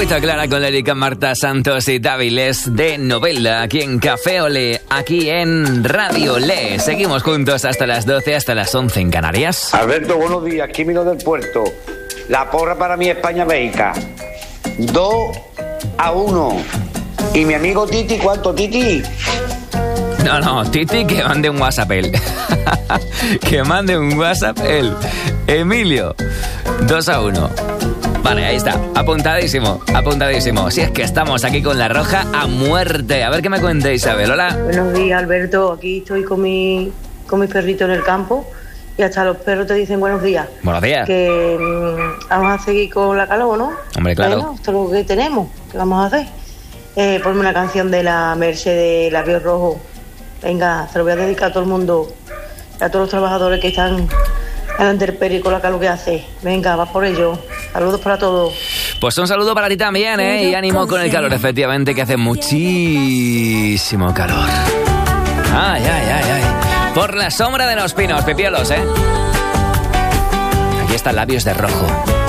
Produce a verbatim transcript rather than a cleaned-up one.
Circuito Clara con Erika, Marta Santos y Dáviles de Novela, aquí en Café Olé, aquí en Radio Olé. Seguimos juntos hasta las doce, hasta las once en Canarias. Alberto, buenos días, Químino del Puerto. La porra para mi España-México. dos a uno. Y mi amigo Titi, ¿cuánto, Titi? No, no, Titi, que mande un WhatsApp él. Que mande un WhatsApp él. Emilio, dos a uno. Vale, ahí está, apuntadísimo, apuntadísimo. Si es que estamos aquí con la roja a muerte. A ver qué me cuenta Isabel, hola. Buenos días, Alberto, aquí estoy con mi, con mi perrito en el campo y hasta los perros te dicen buenos días. Buenos días. Que mmm, vamos a seguir con la calor, ¿no? Hombre, claro. Bueno, esto es lo que tenemos, ¿qué vamos a hacer? Eh, ponme una canción de la Merche de Labios Rojos. Venga, se lo voy a dedicar a todo el mundo, a todos los trabajadores que están a la intemperie con la calor que hace. Venga, va por ello. Saludos para todos. Pues un saludo para ti también, ¿eh? Y ánimo con el calor, efectivamente, que hace muchísimo calor. Ay, ay, ay, ay. Por la sombra de los pinos, pipielos, ¿eh? Aquí están Labios de Rojo.